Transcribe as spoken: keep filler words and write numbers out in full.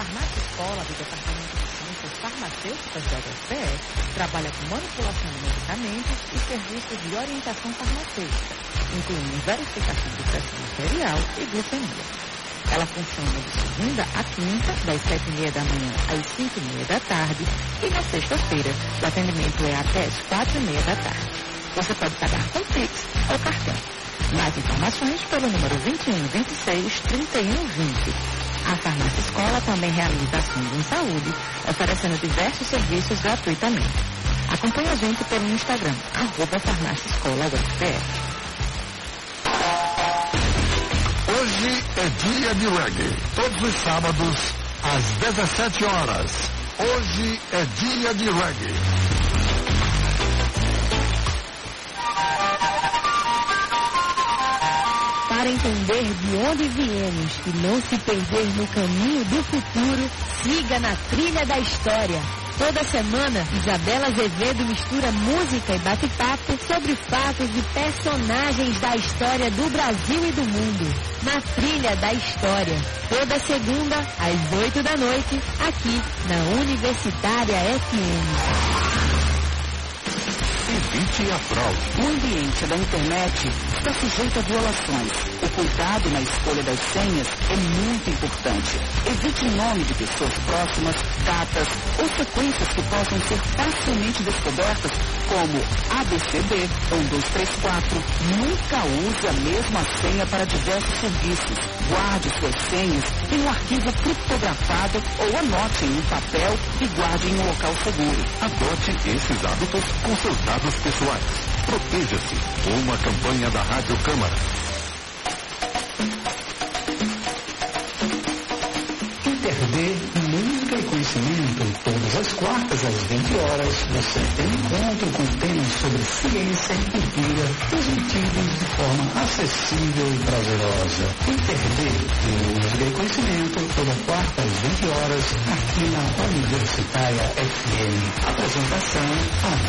Farmácia Escola do Departamento de Ciências Farmacêuticas da U F P E trabalha com manipulação de medicamentos e serviços de orientação farmacêutica, incluindo verificação de pressão arterial e glicemia. Ela funciona de segunda a quinta, das sete e meia da manhã às cinco e meia da tarde, e na sexta-feira o atendimento é até às quatro e meia da tarde. Você pode pagar com Pix ou cartão. Mais informações pelo número vinte e um, vinte e seis, trinta e um, vinte. A Farmácia Escola também realiza ações em saúde, oferecendo diversos serviços gratuitamente. Acompanhe a gente pelo Instagram, arroba Farmácia Escola U F P E. Hoje é dia de reggae. Todos os sábados, às dezessete horas. Hoje é dia de reggae. Para entender de onde viemos e não se perder no caminho do futuro, siga na Trilha da História. Toda semana, Isabela Azevedo mistura música e bate-papo sobre fatos e personagens da história do Brasil e do mundo. Na Trilha da História. Toda segunda, às oito da noite, aqui na Universitária F M. Evite a fraude. O ambiente da internet está sujeito a violações. O cuidado na escolha das senhas é muito importante. Evite o nome de pessoas próximas, datas ou sequências que possam ser facilmente descobertas, como A B C D, um, dois, três, quatro. Nunca use a mesma senha para diversos serviços. Guarde suas senhas em um arquivo criptografado ou anote em um papel e guarde em um local seguro. Adote esses hábitos com seus dados pessoais. Proteja-se. Uma campanha da Rádio Câmara. Interder música e conhecimento. Todas as quartas às vinte horas você tem encontro com temas sobre ciência e cultura transmitidos de forma acessível e prazerosa. Interder música e conhecimento. Toda quarta às vinte horas aqui na Universitária F M. Apresentação a